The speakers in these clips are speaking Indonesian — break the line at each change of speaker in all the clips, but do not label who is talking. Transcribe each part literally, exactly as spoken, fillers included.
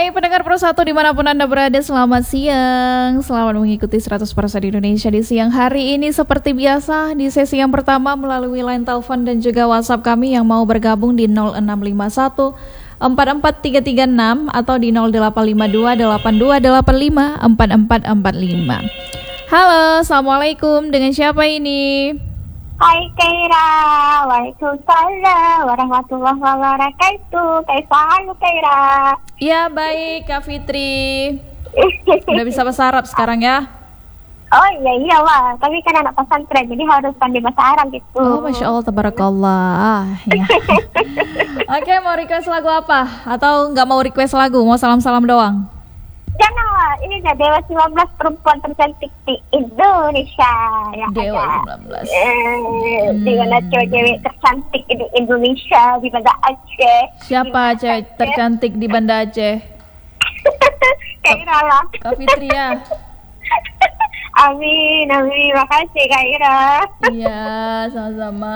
Hai pendengar Pro satu dimanapun Anda berada, selamat siang. Selamat mengikuti seratus persen Indonesia di siang hari ini. Seperti biasa di sesi yang pertama melalui line telepon dan juga WhatsApp kami yang mau bergabung di nol enam lima satu empat empat tiga tiga enam atau di nol delapan lima dua delapan dua delapan lima empat empat empat lima. Halo, Assalamualaikum, dengan siapa ini?
Hai Kaira, waalaikumsalam warahmatullahi wabarakatuh. Kaifa Kaira?
Ya baik Kak Fitri. Udah bisa bahasa Arab sekarang ya?
Oh iya iya lah, tapi kan anak pesantren jadi harus pandai bahasa Arab gitu.
Oh Masya Allah, tabarakallah ya. Oke, mau request lagu apa? Atau nggak mau request lagu, mau salam-salam doang?
Janganlah, ini udah Dewa sembilan belas perempuan tercantik di Indonesia ya.
Dewa
ada.
sembilan belas
Eh,
hmm.
Di mana cewek-cewek tercantik di Indonesia, di Banda Aceh.
Siapa cewek tercantik di Banda Aceh?
Kaira lah.
Kak Fitri ya?
Amin, amin, makasih Kaira.
Iya, sama-sama.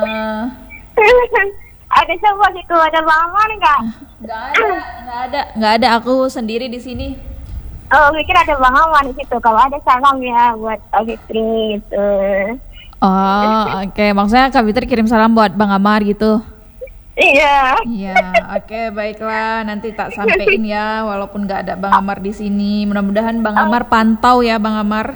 Ada semua gitu, ada Bang nggak?
Nggak ada, nggak ada, nggak ada. Aku sendiri di sini.
Oh, mikir ada Bang Awan di situ. Kalau ada salam ya buat Kak Fitri gitu.
Oh, oke. Okay. Maksudnya Kak Fitri kirim salam buat Bang Amar gitu?
Iya.
Iya, oke, okay, baiklah. Nanti tak sampein ya, walaupun nggak ada Bang Amar di sini. Mudah-mudahan Bang Amar pantau ya, Bang Amar.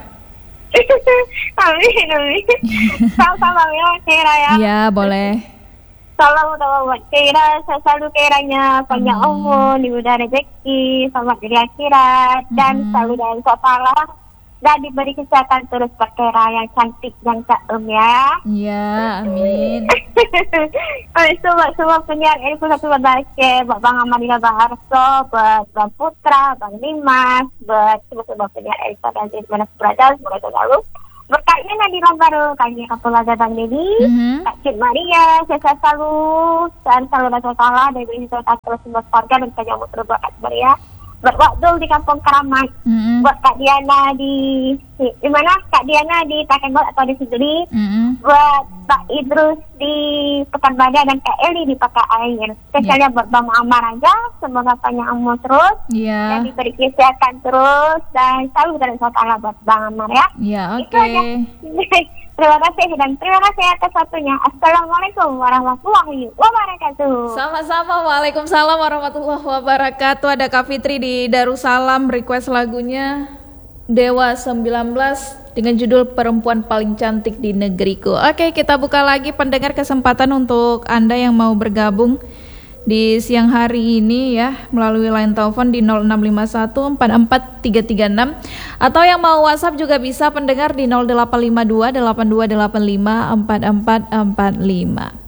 Amin, amin. Salam-salam ya, Kira ya.
Iya, boleh.
Salam utama buat Kira, saya selalu kiranya panjang hmm. umur, dimudahkan rezeki, selamat di akhirat, dan
hmm.
selalu dalam salah dan diberi kesehatan terus buat Kira yang cantik dan caem ya.
Iya, amin.
Semua semua penyiar ini pun satu baca buat Bang Amadina Bang Arso, buat Bang Putra, Bang Dimas, buat semua penyiar ini dan di mana berada, semoga selalu berkatnya Nadila baru kami Kapulaga Bang Dedi, mm-hmm. Kak Cik Maria, saya selalu dan selalu rasa salah dari ini saya terus semua keluarga dan saya mau terus buat Kak Maria, buat waktu di Kampung Keramat, mm-hmm. buat Kak Diana di di mana Kak Diana di Takembol atau di Sidri, mm-hmm. buat Pak Idrus di Pekanbadan dan Kak Eli di Pakai Air. Spesialnya yeah. buat Bang Amar aja, semoga panjang umur terus, yeah. dan diberi kesehatan terus dan selalu dalam suatu Allah buat Bang Amar ya.
Iya, oke. Okay.
Terima kasih dan terima kasih atas waktunya. Assalamualaikum warahmatullahi wabarakatuh.
Sama-sama, waalaikumsalam warahmatullahi wabarakatuh. Ada Kak Fitri di Darussalam request lagunya Dewa sembilan belas dengan judul Perempuan Paling Cantik di Negeriku. Oke, kita buka lagi pendengar kesempatan untuk Anda yang mau bergabung di siang hari ini ya melalui line telepon di nol enam lima satu empat empat tiga tiga enam atau yang mau WhatsApp juga bisa pendengar di nol delapan lima dua delapan dua delapan lima empat empat empat lima.